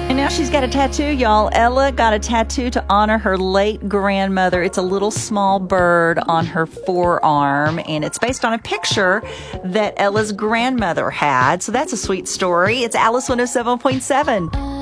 And now she's got a tattoo, y'all. Ella got a tattoo to honor her late grandmother. It's a little small bird on her forearm, and it's based on a picture that Ella's grandmother had. So that's a sweet story. It's Alice 107.7.